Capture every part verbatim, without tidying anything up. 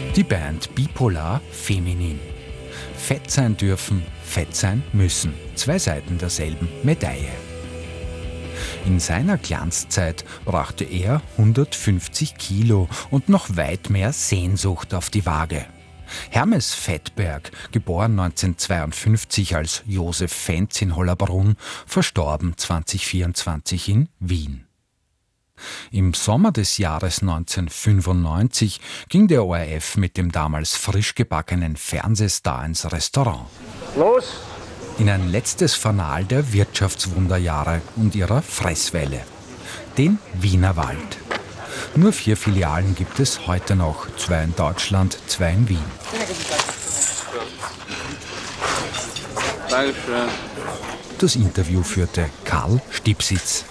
Die Band Bipolar Feminin. Fett sein dürfen, fett sein müssen. Zwei Seiten derselben Medaille. In seiner Glanzzeit brachte er hundertfünfzig Kilo und noch weit mehr Sehnsucht auf die Waage. Hermes Fettberg, geboren neunzehnhundertzweiundfünfzig als Josef Fenz in Hollabrunn, verstorben zweitausendvierundzwanzig in Wien. Im Sommer des Jahres neunzehnhundertfünfundneunzig ging der O R F mit dem damals frisch gebackenen Fernsehstar ins Restaurant. Los! In ein letztes Fanal der Wirtschaftswunderjahre und ihrer Fresswelle. Den Wienerwald. Nur vier Filialen gibt es heute noch. Zwei in Deutschland, zwei in Wien. Dankeschön. Das Interview führte Karl Stipsitz.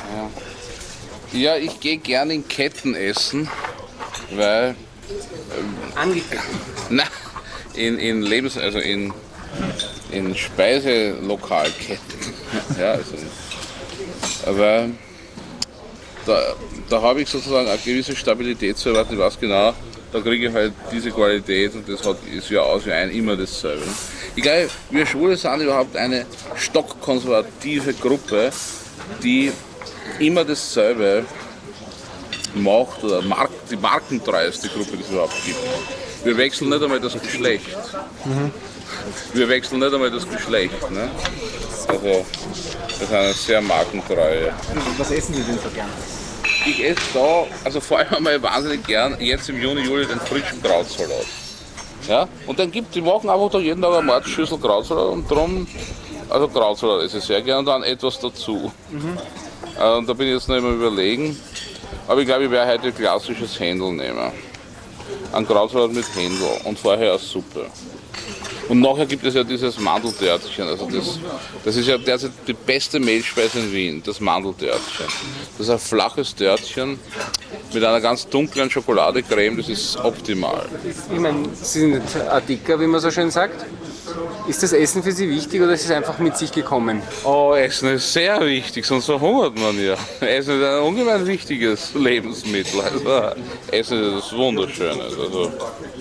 Ja, ich gehe gerne in Ketten essen, weil... Ähm, Angekettet? Nein, in, in Lebens... also in, in Speiselokalketten. Ja, also, aber da, da habe ich sozusagen eine gewisse Stabilität zu erwarten. Ich weiß genau, da kriege ich halt diese Qualität und das hat, ist ja aus wie ein immer dasselbe. Ich glaube, wir Schwule sind überhaupt eine stockkonservative Gruppe, die immer dasselbe macht oder mark, die markentreueste Gruppe, die es überhaupt gibt. Wir wechseln nicht einmal das Geschlecht. Mhm. Wir wechseln nicht einmal das Geschlecht. Ne? Also, das ist eine sehr markentreue. Was essen Sie denn so gern? Ich esse da, also vor allem einmal wahnsinnig gern, jetzt im Juni, Juli, den frischen Krautsalat. Ja? Und dann gibt, die machen einfach da jeden Tag eine Mordschüssel Krautsalat und darum, also Krautsalat esse ich sehr gern und dann etwas dazu. Mhm. Und da bin ich jetzt noch immer überlegen, aber ich glaube, ich werde heute klassisches Händel nehmen. Ein Krautsalat mit Händel und vorher eine Suppe. Und nachher gibt es ja dieses Mandeltörtchen. Also das, das ist ja derzeit die beste Mehlspeise in Wien, das Mandeltörtchen. Das ist ein flaches Törtchen mit einer ganz dunklen Schokoladecreme, das ist optimal. Ich meine, Sie sind ein Dicker, wie man so schön sagt. Ist das Essen für Sie wichtig oder ist es einfach mit sich gekommen? Oh, Essen ist sehr wichtig, sonst verhungert man ja. Essen ist ein ungemein wichtiges Lebensmittel. Also, Essen ist etwas Wunderschönes. Also,